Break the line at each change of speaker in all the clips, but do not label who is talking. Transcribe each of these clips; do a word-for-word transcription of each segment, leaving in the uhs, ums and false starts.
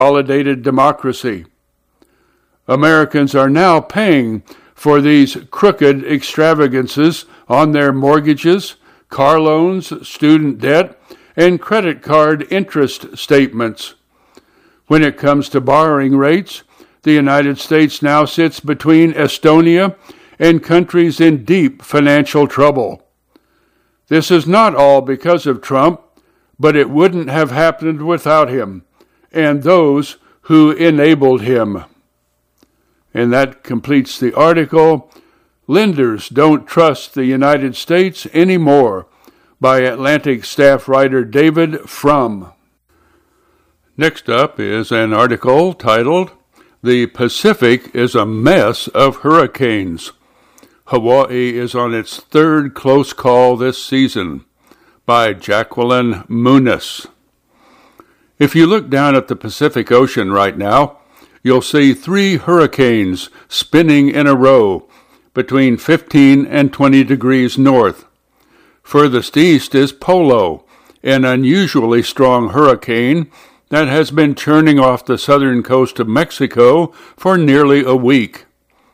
consolidated democracy. Americans are now paying for these crooked extravagances on their mortgages, car loans, student debt, and credit card interest statements. When it comes to borrowing rates, the United States now sits between Estonia and countries in deep financial trouble. This is not all because of Trump, but it wouldn't have happened without him and those who enabled him. And that completes the article, Lenders Don't Trust the United States Anymore, by Atlantic staff writer David Frum. Next up is an article titled, The Pacific is a Mess of Hurricanes. Hawaii is on its third close call this season, by Jacqueline Muniz. If you look down at the Pacific Ocean right now, you'll see three hurricanes spinning in a row between fifteen and twenty degrees north. Furthest east is Polo, an unusually strong hurricane that has been churning off the southern coast of Mexico for nearly a week.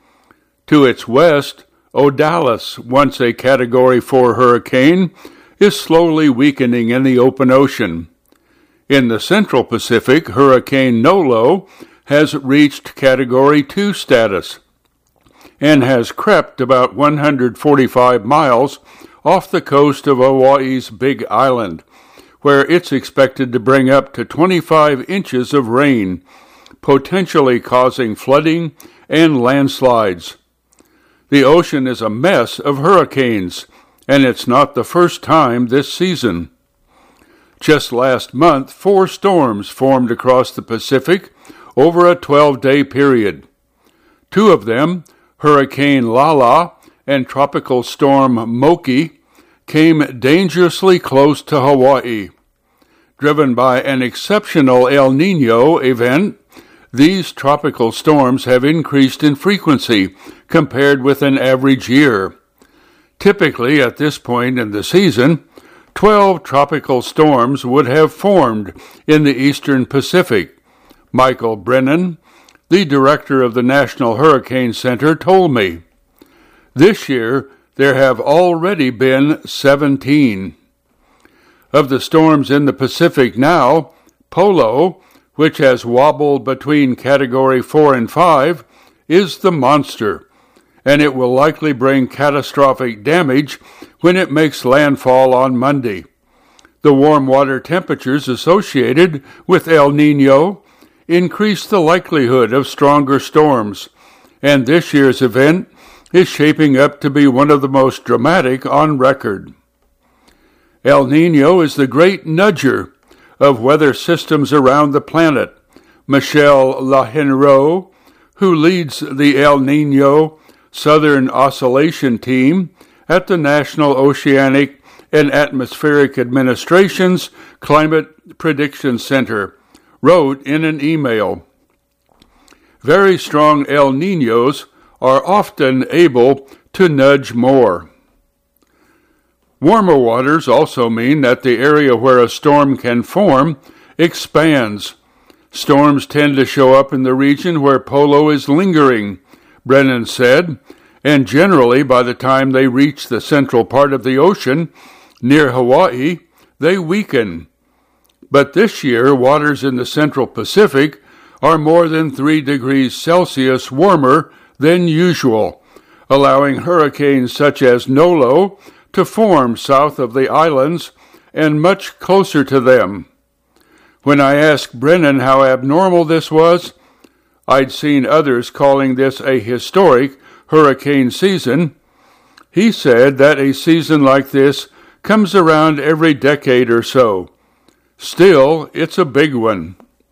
To its west, Odalis, once a Category four hurricane, is slowly weakening in the open ocean. In the central Pacific, Hurricane Nolo has reached Category two status and has crept about one hundred forty-five miles off the coast of Hawaii's Big Island, where it's expected to bring up to twenty-five inches of rain, potentially causing flooding and landslides. The ocean is a mess of hurricanes, and it's not the first time this season. Just last month, four storms formed across the Pacific over a twelve-day period. Two of them, Hurricane Lala and Tropical Storm Moki, came dangerously close to Hawaii. Driven by an exceptional El Niño event, these tropical storms have increased in frequency compared with an average year. Typically, at this point in the season, twelve tropical storms would have formed in the eastern Pacific. Michael Brennan, the director of the National Hurricane Center, told me. This year, there have already been seventeen. Of the storms in the Pacific now, Polo, which has wobbled between Category four and five, is the monster, and it will likely bring catastrophic damage when it makes landfall on Monday. The warm water temperatures associated with El Niño increase the likelihood of stronger storms, and this year's event is shaping up to be one of the most dramatic on record. El Niño is the great nudger of weather systems around the planet. Michelle Lahenroe, who leads the El Niño Southern Oscillation Team at the National Oceanic and Atmospheric Administration's Climate Prediction Center, wrote in an email, "Very strong El Niños are often able to nudge more." Warmer waters also mean that the area where a storm can form expands. Storms tend to show up in the region where Polo is lingering, Brennan said, and generally by the time they reach the central part of the ocean, near Hawaii, they weaken. But this year, waters in the central Pacific are more than three degrees Celsius warmer than usual, allowing hurricanes such as Nolo to form south of the islands and much closer to them. When I asked Brennan how abnormal this was, I'd seen others calling this a historic hurricane season. He said that a season like this comes around every decade or so. Still, it's a big one.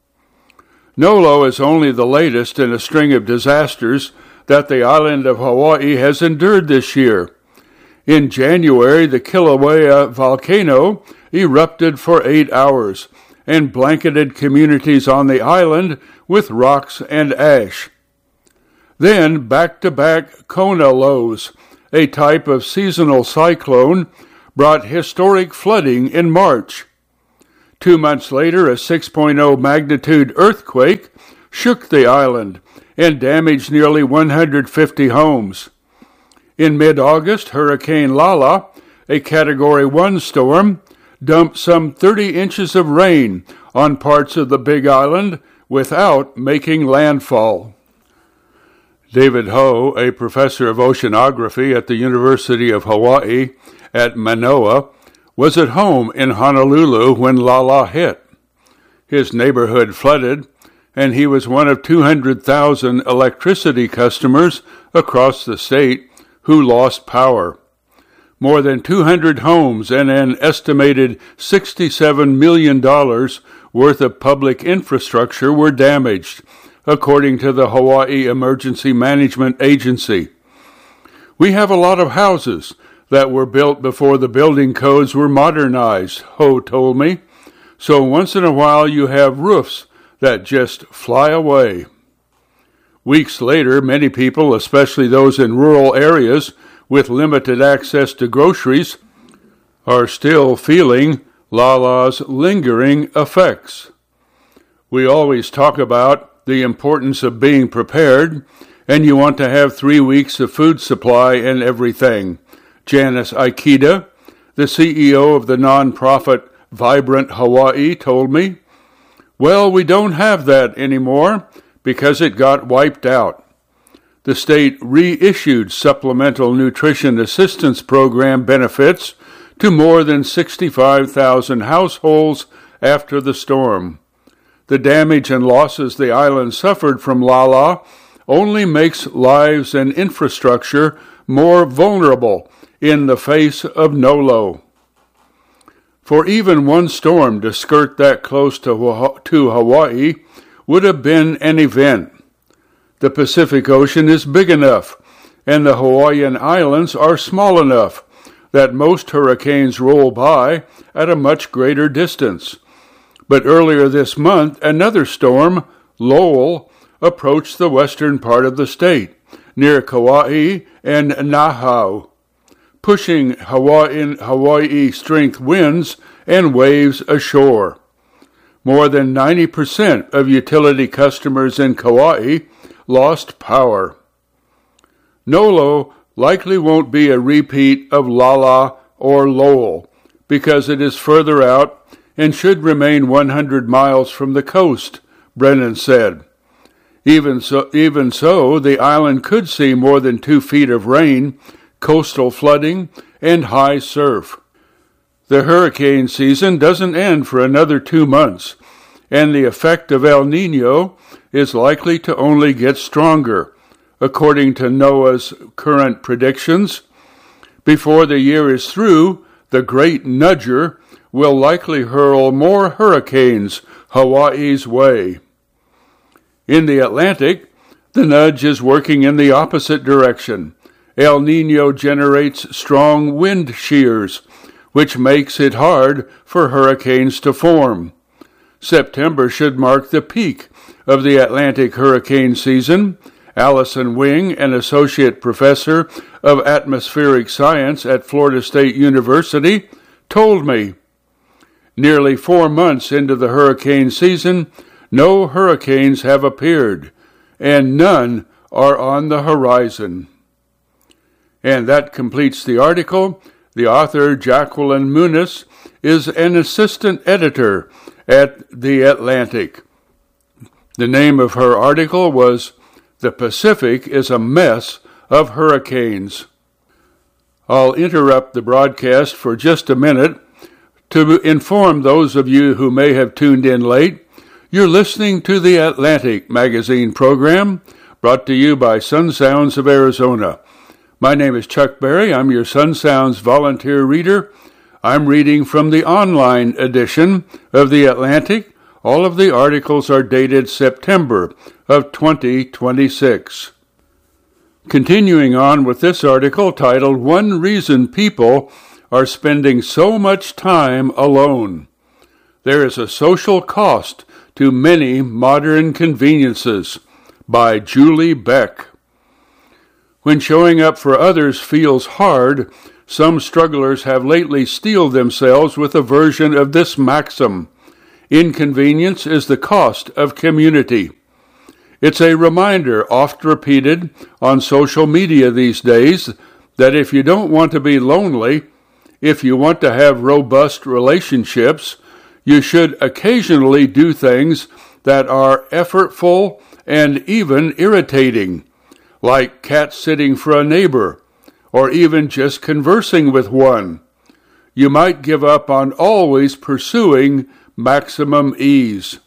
Nolo is only the latest in a string of disasters that the island of Hawaii has endured this year. In January, the Kilauea volcano erupted for eight hours and blanketed communities on the island with rocks and ash. Then, back-to-back Kona lows, a type of seasonal cyclone, brought historic flooding in March. Two months later, a six point oh magnitude earthquake shook the island and damaged nearly one hundred fifty homes. In mid-August, Hurricane Lala, a Category one storm, dumped some thirty inches of rain on parts of the Big Island without making landfall. David Ho, a professor of oceanography at the University of Hawaii at Manoa, was at home in Honolulu when Lala hit. His neighborhood flooded, and he was one of two hundred thousand electricity customers across the state who lost power. More than two hundred homes and an estimated sixty-seven million dollars worth of public infrastructure were damaged, according to the Hawaii Emergency Management Agency. We have a lot of houses that were built before the building codes were modernized, Ho told me. So once in a while you have roofs that just fly away. Weeks later, many people, especially those in rural areas with limited access to groceries, are still feeling Lala's lingering effects. We always talk about the importance of being prepared, and you want to have three weeks of food supply and everything. Janice Ikeda, the C E O of the nonprofit Vibrant Hawaii, told me. Well, we don't have that anymore because it got wiped out. The state reissued supplemental nutrition assistance program benefits to more than sixty-five thousand households after the storm. The damage and losses the island suffered from Lala only makes lives and infrastructure more vulnerable in the face of Nolo. For even one storm to skirt that close to, to Hawaii would have been an event. The Pacific Ocean is big enough, and the Hawaiian Islands are small enough that most hurricanes roll by at a much greater distance. But earlier this month, another storm, Lowell, approached the western part of the state, near Kauai and Nahau, pushing Hawaiian Hawaii strength winds and waves ashore. More than ninety percent of utility customers in Kauai lost power. Nolo likely won't be a repeat of Lala or Lowell because it is further out and should remain one hundred miles from the coast, Brennan said. Even so, even so, the island could see more than two feet of rain, coastal flooding, and high surf. The hurricane season doesn't end for another two months, and the effect of El Niño is likely to only get stronger, according to NOAA's current predictions. Before the year is through, the Great Nudger will likely hurl more hurricanes Hawaii's way. In the Atlantic, the nudge is working in the opposite direction. El Niño generates strong wind shears, which makes it hard for hurricanes to form. September should mark the peak of the Atlantic hurricane season. Allison Wing, an associate professor of atmospheric science at Florida State University, told me. Nearly four months into the hurricane season, no hurricanes have appeared, and none are on the horizon. And that completes the article. The author, Jacqueline Muniz, is an assistant editor at The Atlantic. The name of her article was "The Pacific is a Mess of Hurricanes." I'll interrupt the broadcast for just a minute to inform those of you who may have tuned in late. You're listening to the Atlantic magazine program, brought to you by Sun Sounds of Arizona. My name is Chuck Berry. I'm your Sun Sounds volunteer reader. I'm reading from the online edition of the Atlantic. All of the articles are dated September of twenty twenty-six. Continuing on with this article titled, "One Reason People Are Spending So Much Time Alone." There is a social cost to many modern conveniences, by Julie Beck. When showing up for others feels hard, some strugglers have lately steeled themselves with a version of this maxim: Inconvenience is the cost of community. It's a reminder, oft repeated on social media these days, that if you don't want to be lonely, if you want to have robust relationships, you should occasionally do things that are effortful and even irritating, like cat-sitting for a neighbor, or even just conversing with one. You might give up on always pursuing maximum ease.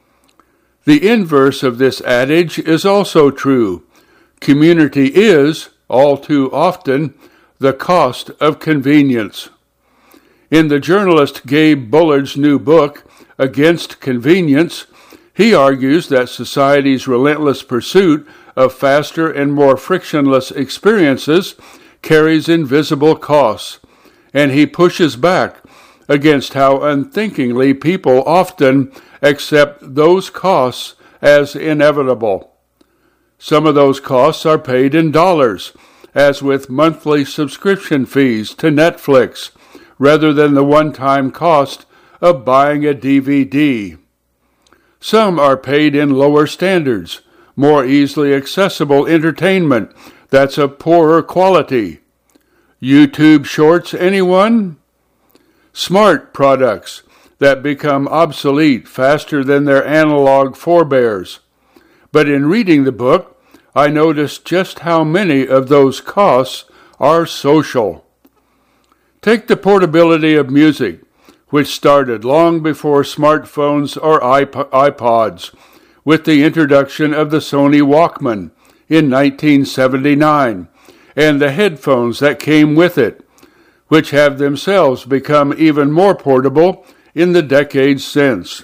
The inverse of this adage is also true. Community is, all too often, the cost of convenience. In the journalist Gabe Bullard's new book, Against Convenience, he argues that society's relentless pursuit of faster and more frictionless experiences carries invisible costs, and he pushes back against how unthinkingly people often accept those costs as inevitable. Some of those costs are paid in dollars, as with monthly subscription fees to Netflix, rather than the one-time cost of buying a D V D. Some are paid in lower standards, more easily accessible entertainment that's of poorer quality. YouTube Shorts, anyone? Smart products that become obsolete faster than their analog forebears. But in reading the book, I noticed just how many of those costs are social. Take the portability of music, which started long before smartphones or iP- iPods, with the introduction of the Sony Walkman in nineteen seventy-nine, and the headphones that came with it, which have themselves become even more portable in the decades since.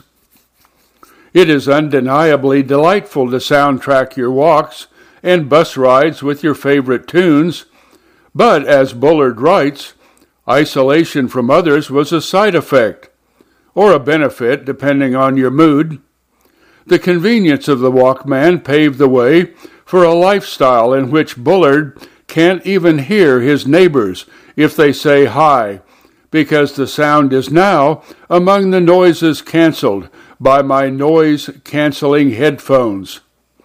It is undeniably delightful to soundtrack your walks and bus rides with your favorite tunes, but as Bullard writes, isolation from others was a side effect, or a benefit depending on your mood. The convenience of the Walkman paved the way for a lifestyle in which Bullard can't even hear his neighbors if they say hi, because the sound is now among the noises canceled by my noise-canceling headphones.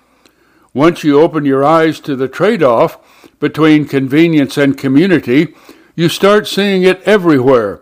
Once you open your eyes to the trade-off between convenience and community, you start seeing it everywhere.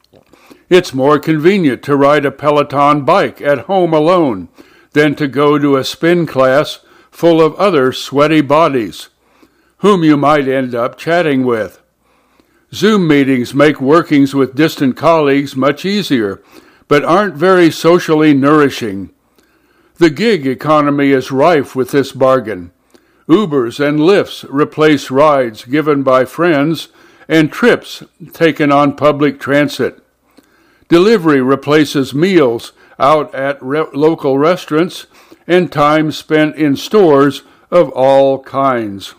It's more convenient to ride a Peloton bike at home alone than to go to a spin class full of other sweaty bodies, whom you might end up chatting with. Zoom meetings make workings with distant colleagues much easier, but aren't very socially nourishing. The gig economy is rife with this bargain. Ubers and Lyfts replace rides given by friends and trips taken on public transit. Delivery replaces meals out at re- local restaurants and time spent in stores of all kinds.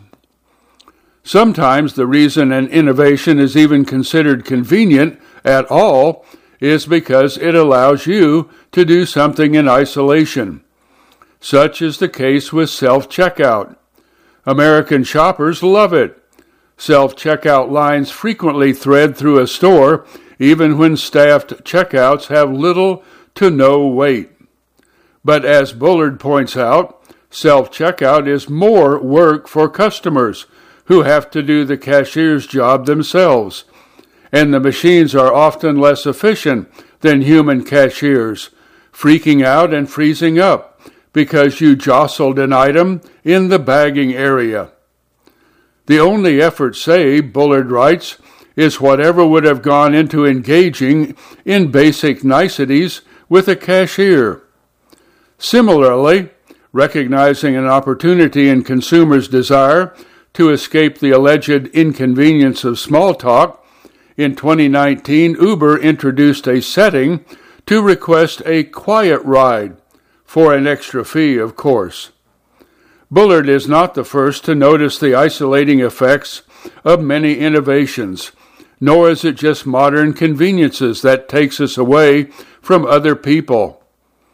Sometimes the reason an innovation is even considered convenient at all is because it allows you to do something in isolation. Such is the case with self-checkout. American shoppers love it. Self-checkout lines frequently thread through a store, even when staffed checkouts have little to no wait. But as Bullard points out, self-checkout is more work for customers who have to do the cashier's job themselves, and the machines are often less efficient than human cashiers, freaking out and freezing up because you jostled an item in the bagging area. The only effort saved, Bullard writes, is whatever would have gone into engaging in basic niceties with a cashier. Similarly, recognizing an opportunity in consumers' desire to escape the alleged inconvenience of small talk, in twenty nineteen, Uber introduced a setting to request a quiet ride, for an extra fee, of course. Bullard is not the first to notice the isolating effects of many innovations, nor is it just modern conveniences that takes us away from other people.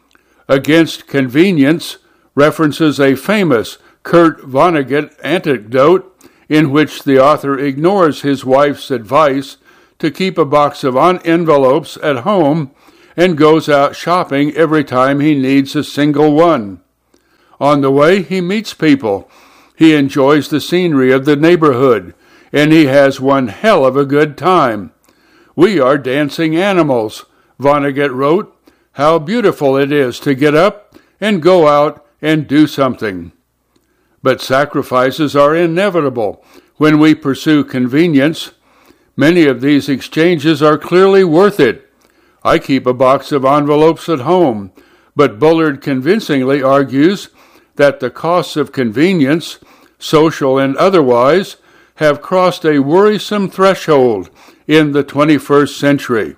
Against Convenience references a famous Kurt Vonnegut anecdote in which the author ignores his wife's advice to keep a box of envelopes at home and goes out shopping every time he needs a single one. On the way, he meets people. He enjoys the scenery of the neighborhood, and he has one hell of a good time. We are dancing animals, Vonnegut wrote. How beautiful it is to get up and go out and do something. But sacrifices are inevitable when we pursue convenience. Many of these exchanges are clearly worth it. I keep a box of envelopes at home, but Bullard convincingly argues that the costs of convenience, social and otherwise, have crossed a worrisome threshold in the twenty-first century.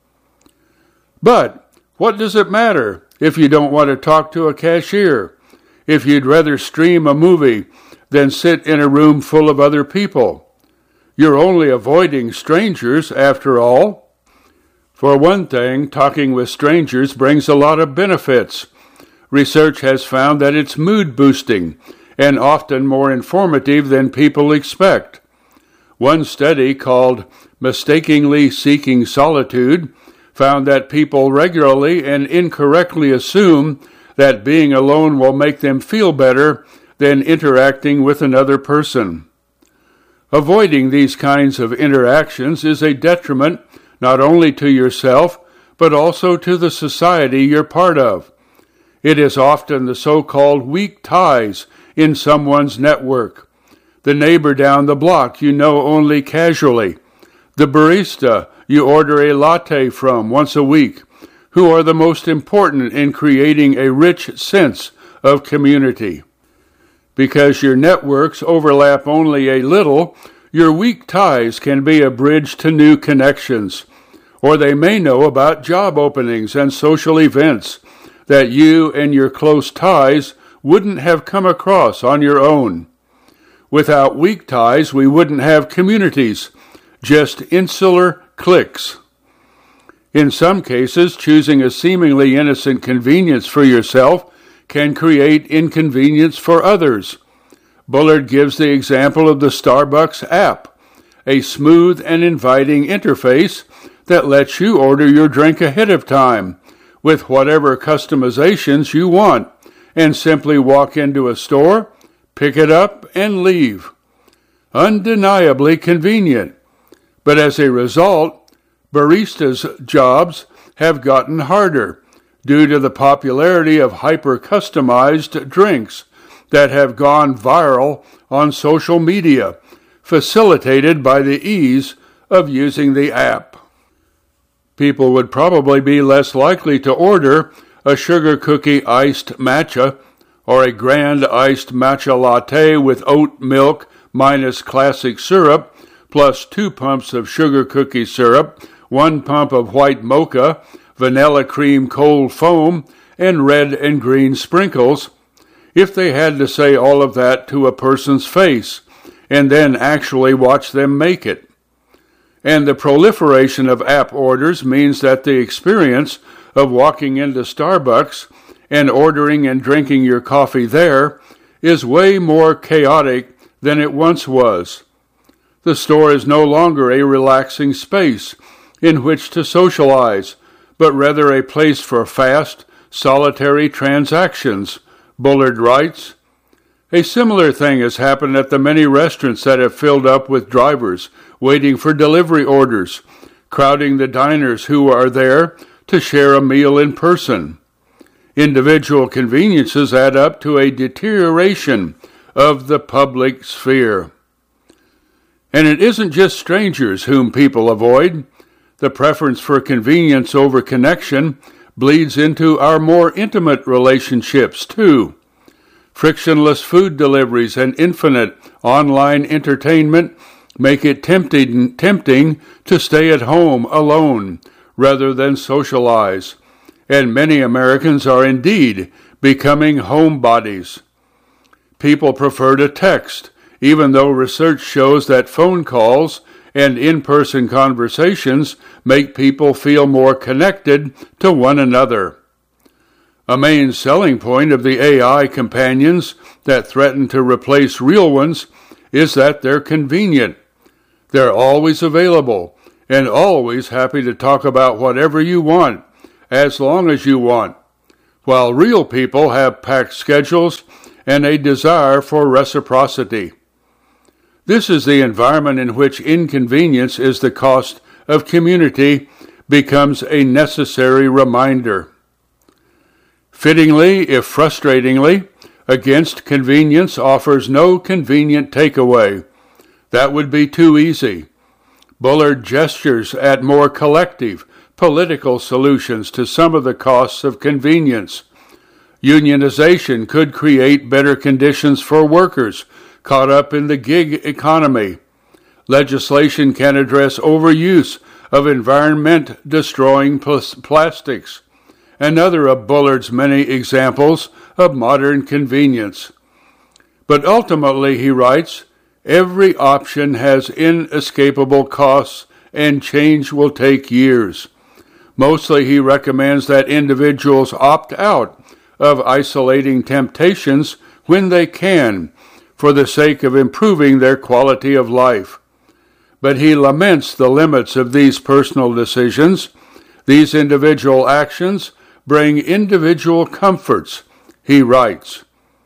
But what does it matter if you don't want to talk to a cashier, if you'd rather stream a movie than sit in a room full of other people? You're only avoiding strangers, after all. For one thing, talking with strangers brings a lot of benefits. Research has found that it's mood-boosting and often more informative than people expect. One study called Mistakenly Seeking Solitude found that people regularly and incorrectly assume that being alone will make them feel better than interacting with another person. Avoiding these kinds of interactions is a detriment not only to yourself, but also to the society you're part of. It is often the so-called weak ties in someone's network. The neighbor down the block you know only casually. The barista you order a latte from once a week, who are the most important in creating a rich sense of community. Because your networks overlap only a little, your weak ties can be a bridge to new connections, or they may know about job openings and social events that you and your close ties wouldn't have come across on your own. Without weak ties, we wouldn't have communities, just insular cliques. In some cases, choosing a seemingly innocent convenience for yourself can create inconvenience for others. Bullard gives the example of the Starbucks app, a smooth and inviting interface that lets you order your drink ahead of time with whatever customizations you want and simply walk into a store, pick it up, and leave. Undeniably convenient. But as a result, baristas' jobs have gotten harder due to the popularity of hyper-customized drinks that have gone viral on social media, facilitated by the ease of using the app. People would probably be less likely to order a sugar cookie iced matcha or a grand iced matcha latte with oat milk minus classic syrup, plus two pumps of sugar cookie syrup, one pump of white mocha, vanilla cream cold foam, and red and green sprinkles, if they had to say all of that to a person's face, and then actually watch them make it. And the proliferation of app orders means that the experience of walking into Starbucks and ordering and drinking your coffee there is way more chaotic than it once was. The store is no longer a relaxing space in which to socialize, but rather a place for fast, solitary transactions, Bullard writes. A similar thing has happened at the many restaurants that have filled up with drivers waiting for delivery orders, crowding the diners who are there to share a meal in person. Individual conveniences add up to a deterioration of the public sphere. And it isn't just strangers whom people avoid. The preference for convenience over connection bleeds into our more intimate relationships, too. Frictionless food deliveries and infinite online entertainment make it tempting, tempting to stay at home alone rather than socialize, and many Americans are indeed becoming homebodies. People prefer to text, even though research shows that phone calls and in-person conversations make people feel more connected to one another. A main selling point of the A I companions that threaten to replace real ones is that they're convenient. They're always available and always happy to talk about whatever you want as long as you want, while real people have packed schedules and a desire for reciprocity. This is the environment in which inconvenience is the cost of community becomes a necessary reminder. Fittingly, if frustratingly, against convenience offers no convenient takeaway. That would be too easy. Bullard gestures at more collective, political solutions to some of the costs of convenience. Unionization could create better conditions for workers caught up in the gig economy. Legislation can address overuse of environment-destroying pl- plastics, another of Bullard's many examples of modern convenience. But ultimately, he writes, every option has inescapable costs and change will take years. Mostly he recommends that individuals opt out of isolating temptations when they can, for the sake of improving their quality of life. But he laments the limits of these personal decisions. These individual actions bring individual comforts, he writes.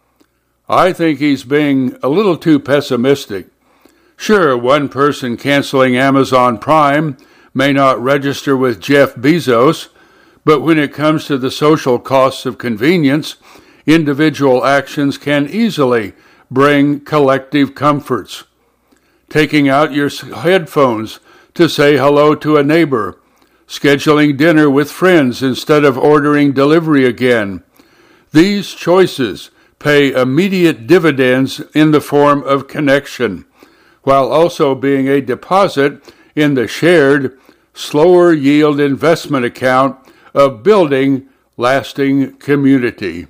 I think he's being a little too pessimistic. Sure, one person canceling Amazon Prime may not register with Jeff Bezos, but when it comes to the social costs of convenience, individual actions can easily bring collective comforts. Taking out your headphones to say hello to a neighbor, scheduling dinner with friends instead of ordering delivery again. These choices pay immediate dividends in the form of connection, while also being a deposit in the shared, slower yield investment account of building lasting community.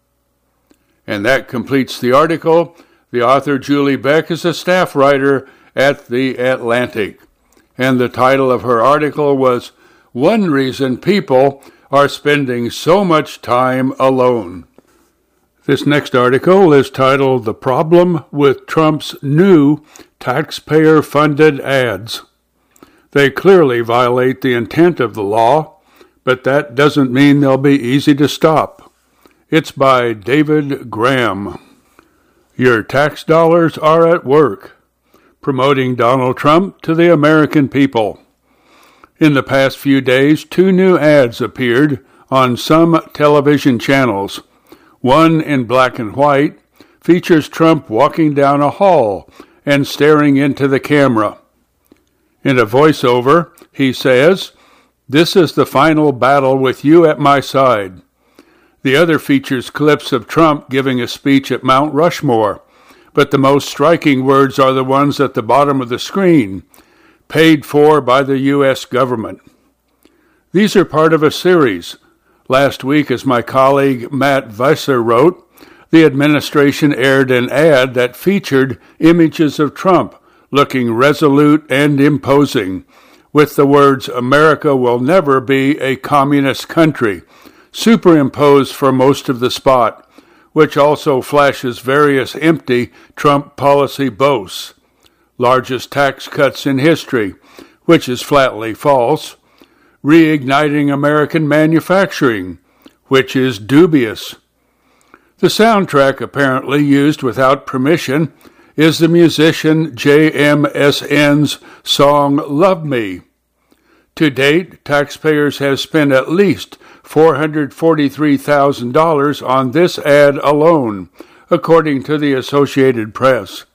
And that completes the article. The author, Julie Beck, is a staff writer at The Atlantic. And the title of her article was, One Reason People Are Spending So Much Time Alone. This next article is titled, The Problem with Trump's New Taxpayer-Funded Ads. They clearly violate the intent of the law, but that doesn't mean they'll be easy to stop. It's by David Graham. Your tax dollars are at work, promoting Donald Trump to the American people. In the past few days, two new ads appeared on some television channels. One, in black and white, features Trump walking down a hall and staring into the camera. In a voiceover, he says, "This is the final battle with you at my side." The other features clips of Trump giving a speech at Mount Rushmore, but the most striking words are the ones at the bottom of the screen, paid for by the U S government. These are part of a series. Last week, as my colleague Matt Visser wrote, the administration aired an ad that featured images of Trump looking resolute and imposing, with the words, "America will never be a communist country," superimposed for most of the spot, which also flashes various empty Trump policy boasts. Largest tax cuts in history, which is flatly false. Reigniting American manufacturing, which is dubious. The soundtrack, apparently used without permission, is the musician J M S N's song Love Me. To date, taxpayers have spent at least four hundred forty-three thousand dollars on this ad alone, according to the Associated Press.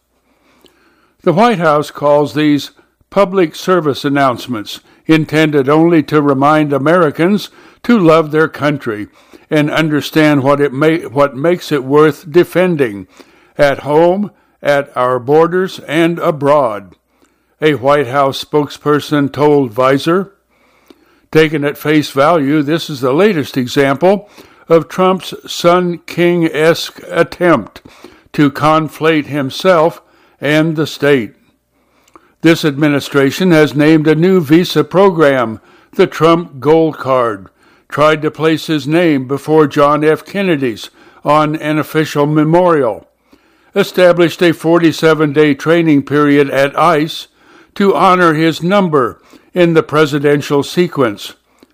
The White House calls these public service announcements intended only to remind Americans to love their country and understand what it may, what makes it worth defending at home, at our borders, and abroad, a White House spokesperson told Visor. Taken at face value, this is the latest example of Trump's Sun King-esque attempt to conflate himself and the state. This administration has named a new visa program, the Trump Gold Card, tried to place his name before John F. Kennedy's on an official memorial, established a forty-seven day training period at ICE to honor his number in the presidential sequence,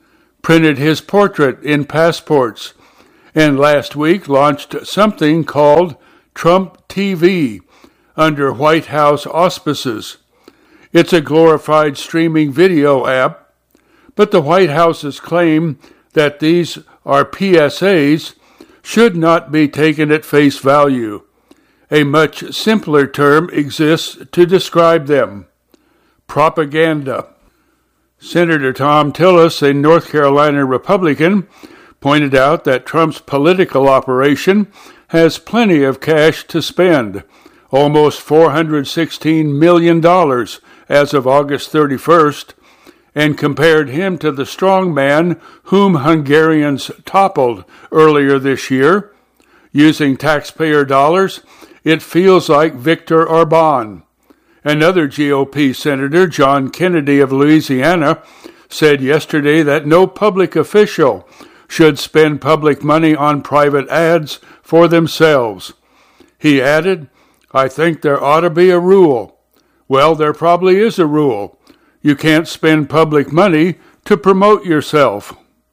printed his portrait in passports, and last week launched something called Trump T V under White House auspices. It's a glorified streaming video app, but the White House's claim that these are P S As should not be taken at face value. A much simpler term exists to describe them: propaganda. Senator Thom Tillis, a North Carolina Republican, pointed out that Trump's political operation has plenty of cash to spend, almost four hundred sixteen million dollars as of August thirty-first, and compared him to the strong man whom Hungarians toppled earlier this year. Using taxpayer dollars, it feels like Viktor Orban. Another G O P Senator, John Kennedy of Louisiana, said yesterday that no public official should spend public money on private ads for themselves. He added, "I think there ought to be a rule." Well, there probably is a rule. You can't spend public money to promote yourself.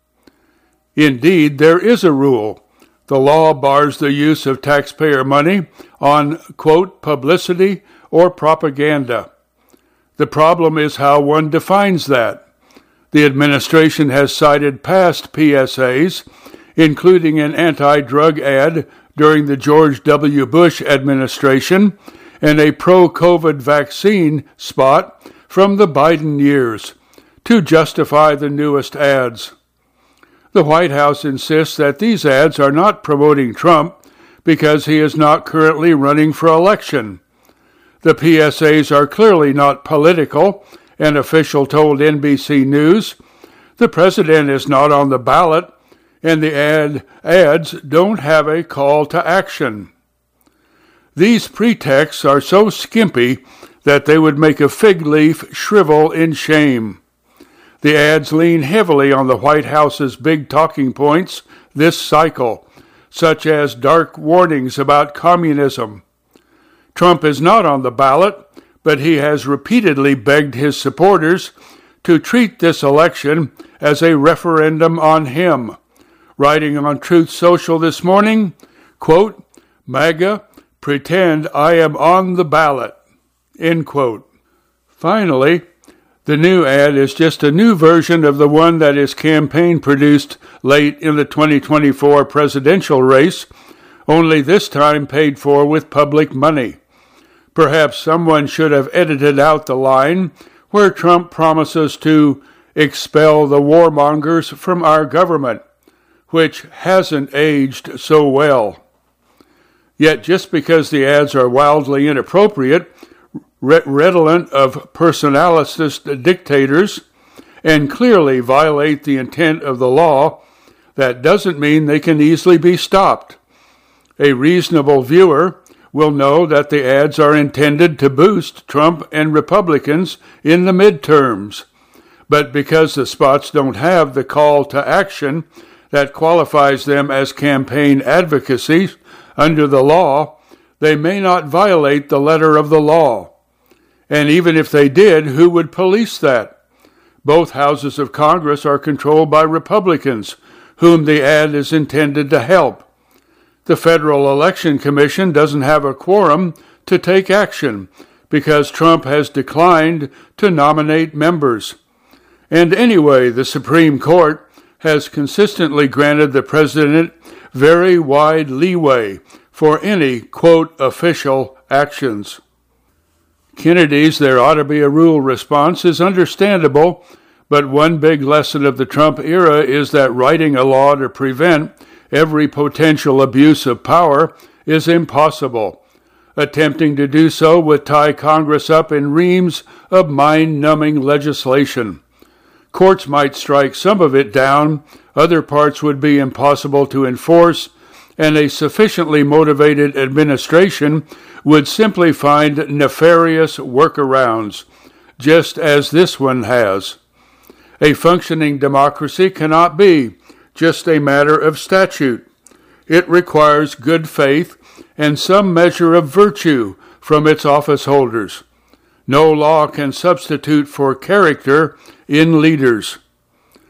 Indeed, there is a rule. The law bars the use of taxpayer money on, quote, publicity or propaganda. The problem is how one defines that. The administration has cited past P S As, including an anti-drug ad during the George W. Bush administration and a pro-COVID vaccine spot from the Biden years, to justify the newest ads. The White House insists that these ads are not promoting Trump because he is not currently running for election. The P S As are clearly not political, an official told N B C News. The president is not on the ballot, and the ad ads don't have a call to action. These pretexts are so skimpy that they would make a fig leaf shrivel in shame. The ads lean heavily on the White House's big talking points this cycle, such as dark warnings about communism. Trump is not on the ballot, but he has repeatedly begged his supporters to treat this election as a referendum on him, writing on Truth Social this morning, quote, MAGA, pretend I am on the ballot, end quote. Finally, the new ad is just a new version of the one that his campaign produced late in the twenty twenty-four presidential race, only this time paid for with public money. Perhaps someone should have edited out the line where Trump promises to expel the warmongers from our government, which hasn't aged so well. Yet just because the ads are wildly inappropriate, redolent of personalist dictators, and clearly violate the intent of the law, that doesn't mean they can easily be stopped. A reasonable viewer will know that the ads are intended to boost Trump and Republicans in the midterms. But because the spots don't have the call to action that qualifies them as campaign advocacy under the law, they may not violate the letter of the law. And even if they did, who would police that? Both houses of Congress are controlled by Republicans, whom the ad is intended to help. The Federal Election Commission doesn't have a quorum to take action because Trump has declined to nominate members. And anyway, the Supreme Court has consistently granted the president very wide leeway for any, quote, official actions. Kennedy's "there ought to be a rule" response is understandable, but one big lesson of the Trump era is that writing a law to prevent every potential abuse of power is impossible. Attempting to do so would tie Congress up in reams of mind-numbing legislation. Courts might strike some of it down, other parts would be impossible to enforce, and a sufficiently motivated administration would simply find nefarious workarounds, just as this one has. A functioning democracy cannot be just a matter of statute. It requires good faith and some measure of virtue from its office holders. No law can substitute for character in leaders.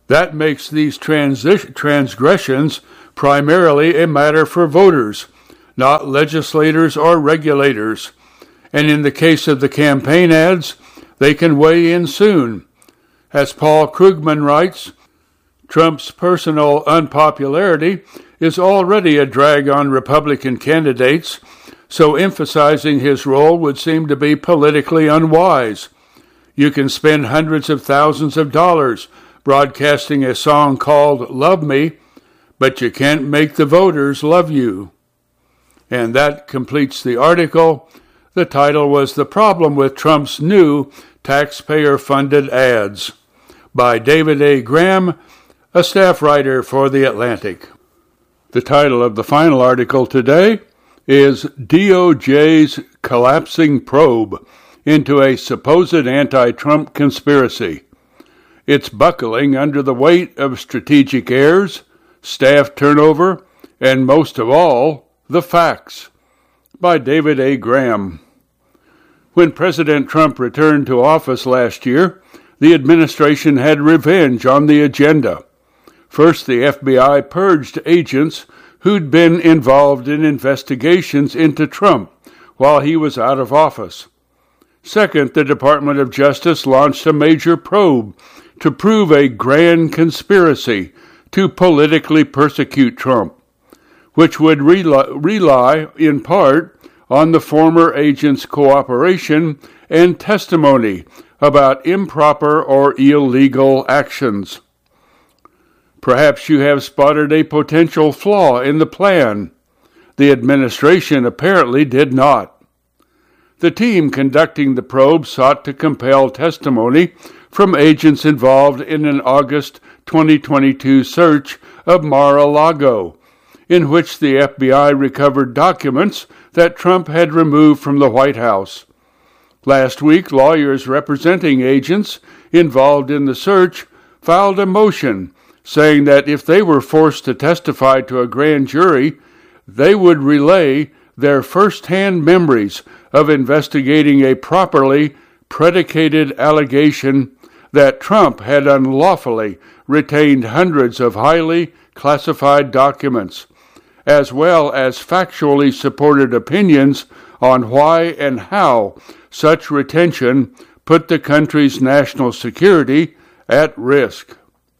That makes these transi- transgressions primarily a matter for voters, not legislators or regulators. And in the case of the campaign ads, they can weigh in soon. As Paul Krugman writes, Trump's personal unpopularity is already a drag on Republican candidates, so emphasizing his role would seem to be politically unwise. You can spend hundreds of thousands of dollars broadcasting a song called Love Me, but you can't make the voters love you. And that completes the article. The title was The Problem with Trump's New Taxpayer-Funded Ads by David A. Graham, a staff writer for The Atlantic. The title of the final article today is D O J's Collapsing Probe into a Supposed Anti-Trump Conspiracy. It's buckling under the weight of strategic errors, staff turnover, and most of all, the facts. By David A. Graham. When President Trump returned to office last year, the administration had revenge on the agenda. First, the F B I purged agents who'd been involved in investigations into Trump while he was out of office. Second, the Department of Justice launched a major probe to prove a grand conspiracy to politically persecute Trump, which would rely, rely in part on the former agent's cooperation and testimony about improper or illegal actions. Perhaps you have spotted a potential flaw in the plan. The administration apparently did not. The team conducting the probe sought to compel testimony from agents involved in an August twenty twenty-two search of Mar-a-Lago, in which the F B I recovered documents that Trump had removed from the White House. Last week, lawyers representing agents involved in the search filed a motion saying that if they were forced to testify to a grand jury, they would relay their first-hand memories of investigating a properly predicated allegation that Trump had unlawfully retained hundreds of highly classified documents, as well as factually supported opinions on why and how such retention put the country's national security at risk.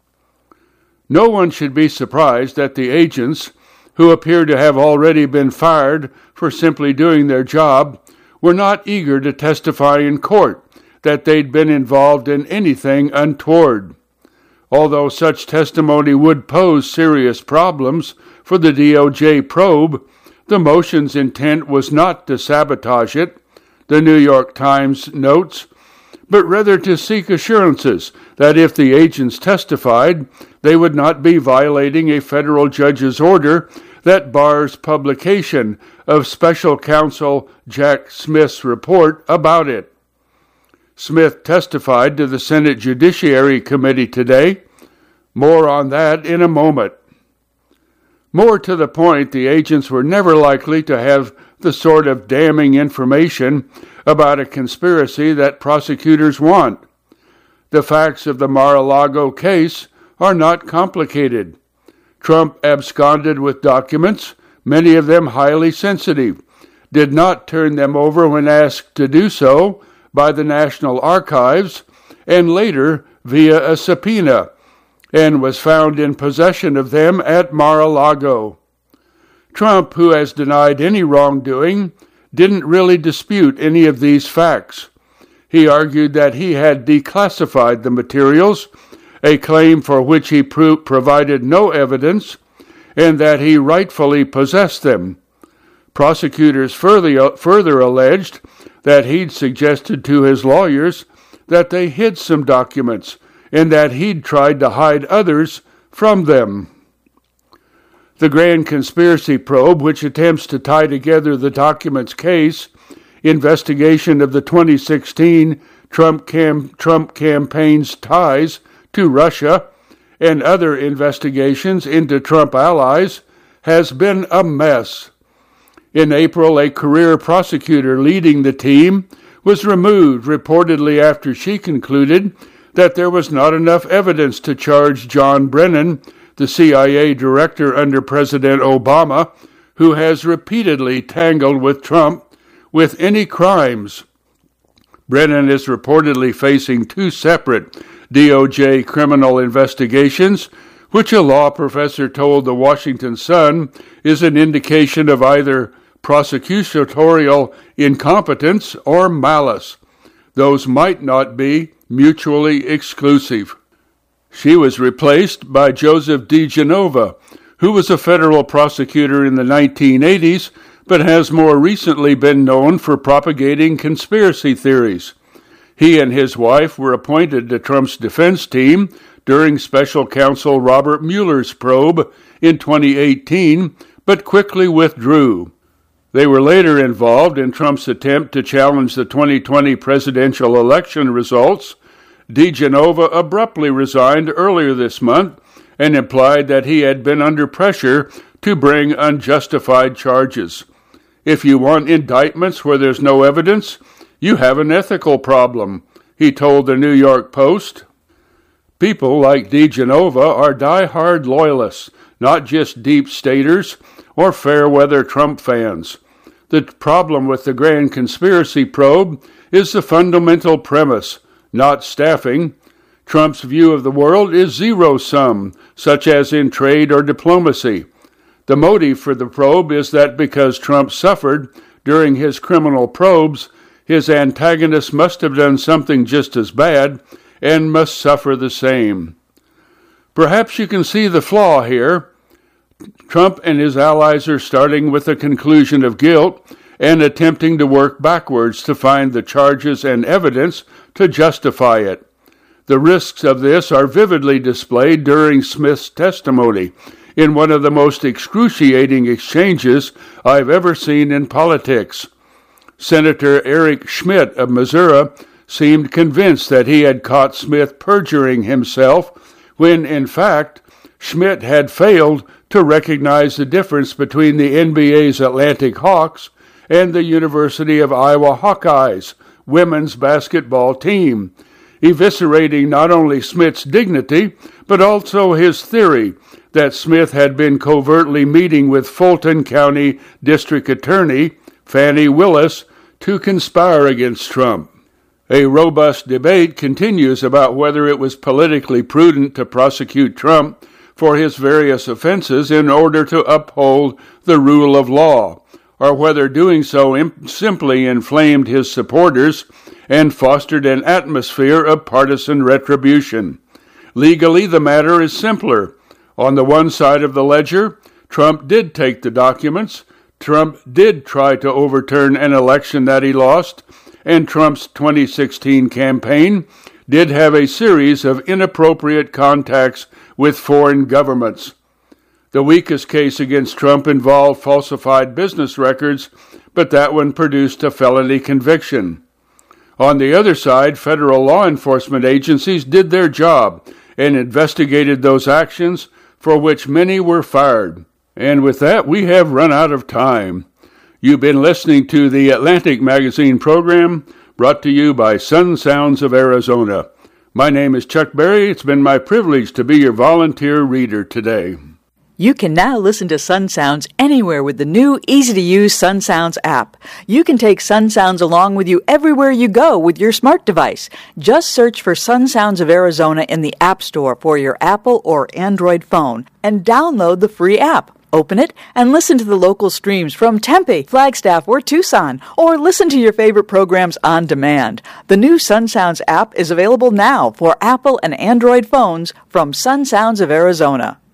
No one should be surprised that the agents, who appear to have already been fired for simply doing their job, were not eager to testify in court that they'd been involved in anything untoward. Although such testimony would pose serious problems for the D O J probe, the motion's intent was not to sabotage it, the New York Times notes, but rather to seek assurances that if the agents testified, they would not be violating a federal judge's order that bars publication of Special Counsel Jack Smith's report about it. Smith testified to the Senate Judiciary Committee today. More on that in a moment. More to the point, the agents were never likely to have the sort of damning information about a conspiracy that prosecutors want. The facts of the Mar-a-Lago case are not complicated. Trump absconded with documents, many of them highly sensitive, did not turn them over when asked to do so by the National Archives, and later via a subpoena, and was found in possession of them at Mar-a-Lago. Trump, who has denied any wrongdoing, didn't really dispute any of these facts. He argued that he had declassified the materials, a claim for which he pro- provided no evidence, and that he rightfully possessed them. Prosecutors further, further alleged that he'd suggested to his lawyers that they hid some documents and that he'd tried to hide others from them. The Grand Conspiracy Probe, which attempts to tie together the documents case, investigation of the twenty sixteen Trump, cam- Trump campaign's ties to Russia, and other investigations into Trump allies, has been a mess. In April, a career prosecutor leading the team was removed reportedly after she concluded that there was not enough evidence to charge John Brennan, the C I A director under President Obama, who has repeatedly tangled with Trump, with any crimes. Brennan is reportedly facing two separate D O J criminal investigations, which a law professor told the Washington Sun is an indication of either prosecutorial incompetence or malice. Those might not be mutually exclusive. She was replaced by Joseph DeGenova, who was a federal prosecutor in the nineteen eighties, but has more recently been known for propagating conspiracy theories. He and his wife were appointed to Trump's defense team during special counsel Robert Mueller's probe in twenty eighteen, but quickly withdrew. They were later involved in Trump's attempt to challenge the twenty twenty presidential election results. DeGenova abruptly resigned earlier this month and implied that he had been under pressure to bring unjustified charges. If you want indictments where there's no evidence, you have an ethical problem, he told the New York Post. People like DeGenova are die-hard loyalists, not just deep staters or fair-weather Trump fans. The problem with the grand conspiracy probe is the fundamental premise, not staffing. Trump's view of the world is zero-sum, such as in trade or diplomacy. The motive for the probe is that because Trump suffered during his criminal probes, his antagonists must have done something just as bad and must suffer the same. Perhaps you can see the flaw here. Trump and his allies are starting with a conclusion of guilt and attempting to work backwards to find the charges and evidence to justify it. The risks of this are vividly displayed during Smith's testimony in one of the most excruciating exchanges I've ever seen in politics. Senator Eric Schmidt of Missouri seemed convinced that he had caught Smith perjuring himself when, in fact, Schmidt had failed to recognize the difference between the N B A's Atlantic Hawks and the University of Iowa Hawkeyes women's basketball team, eviscerating not only Smith's dignity, but also his theory that Smith had been covertly meeting with Fulton County District Attorney Fannie Willis to conspire against Trump. A robust debate continues about whether it was politically prudent to prosecute Trump for his various offenses in order to uphold the rule of law, or whether doing so imp- simply inflamed his supporters and fostered an atmosphere of partisan retribution. Legally, the matter is simpler. On the one side of the ledger, Trump did take the documents, Trump did try to overturn an election that he lost, and Trump's twenty sixteen campaign did have a series of inappropriate contacts with foreign governments. The weakest case against Trump involved falsified business records, but that one produced a felony conviction. On the other side, federal law enforcement agencies did their job and investigated those actions for which many were fired. And with that, we have run out of time. You've been listening to the Atlantic Magazine program, brought to you by Sun Sounds of Arizona. My name is Chuck Berry. It's been my privilege to be your volunteer reader today.
You can now listen to Sun Sounds anywhere with the new, easy-to-use Sun Sounds app. You can take Sun Sounds along with you everywhere you go with your smart device. Just search for Sun Sounds of Arizona in the App Store for your Apple or Android phone and download the free app. Open it and listen to the local streams from Tempe, Flagstaff, or Tucson, or listen to your favorite programs on demand. The new Sun Sounds app is available now for Apple and Android phones from Sun Sounds of Arizona.